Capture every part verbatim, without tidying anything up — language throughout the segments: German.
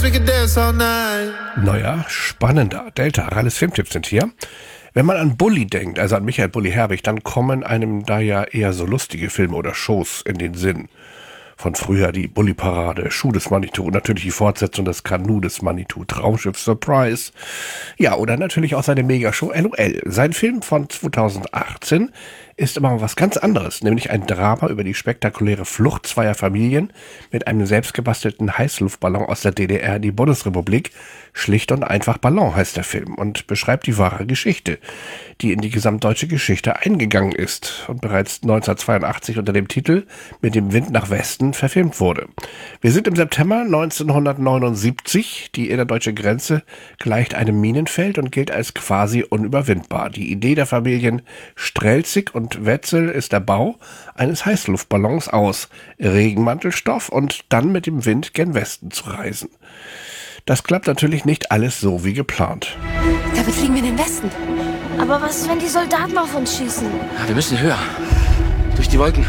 dance, we can dance all night. Neuer, spannender. Delta, Ralles Filmtipps sind hier. Wenn man an Bully denkt, also an Michael Bulli Herbig, dann kommen einem da ja eher so lustige Filme oder Shows in den Sinn. Von früher die Bulli-Parade, Schuh des Manitou und natürlich die Fortsetzung des Kanu des Manitou, Traumschiff Surprise. Ja, oder natürlich auch seine Megashow L O L. Sein Film von zweitausendachtzehn ist immer was ganz anderes, nämlich ein Drama über die spektakuläre Flucht zweier Familien mit einem selbstgebastelten Heißluftballon aus der D D R in die Bundesrepublik. Schlicht und einfach Ballon heißt der Film und beschreibt die wahre Geschichte, die in die gesamtdeutsche Geschichte eingegangen ist und bereits neunzehnhundertzweiundachtzig unter dem Titel Mit dem Wind nach Westen verfilmt wurde. Wir sind im September neunzehnhundertneunundsiebzig. Die innerdeutsche Grenze gleicht einem Minenfeld und gilt als quasi unüberwindbar. Die Idee der Familien Strelzig und Wetzel ist der Bau eines Heißluftballons aus Regenmantelstoff und dann mit dem Wind gen Westen zu reisen. Das klappt natürlich nicht alles so wie geplant. Damit fliegen wir in den Westen. Aber was ist, wenn die Soldaten auf uns schießen? Ja, wir müssen höher. Durch die Wolken.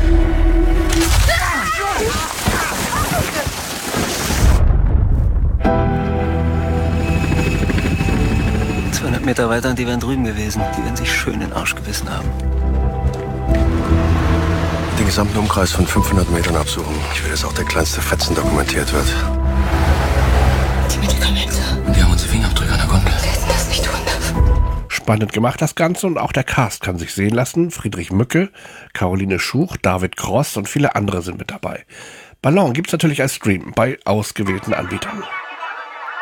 zweihundert Meter weiter und die wären drüben gewesen. Die werden sich schön in den Arsch gebissen haben. Den gesamten Umkreis von fünfhundert Metern absuchen. Ich will, dass auch der kleinste Fetzen dokumentiert wird. Die Medikamente. Und die haben unsere Fingerabdrücke an der Gondel. Wir hätten das nicht tun dürfen. Spannend gemacht das Ganze und auch der Cast kann sich sehen lassen. Friedrich Mücke, Caroline Schuch, David Cross und viele andere sind mit dabei. Ballon gibt's natürlich als Stream bei ausgewählten Anbietern.